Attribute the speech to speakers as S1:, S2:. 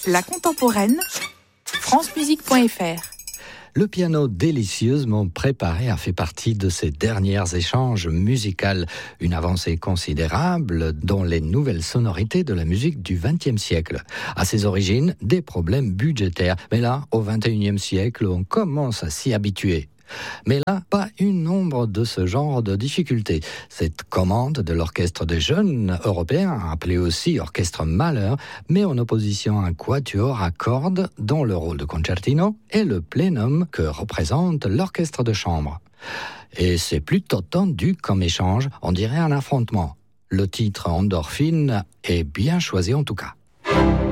S1: La contemporaine, francemusique.fr.
S2: Le piano délicieusement préparé a fait partie de ces derniers échanges musicaux, une avancée considérable dans les nouvelles sonorités de la musique du XXe siècle. À ses origines, des problèmes budgétaires. Mais là, au XXIe siècle, on commence à s'y habituer. Mais là, pas une ombre de ce genre de difficultés. Cette commande de l'orchestre des jeunes européens, appelé aussi orchestre Mahler, met en opposition un quatuor à cordes dont le rôle de concertino et le plénum que représente l'orchestre de chambre. Et c'est plutôt tendu comme échange, on dirait un affrontement. Le titre Endorphine est bien choisi en tout cas.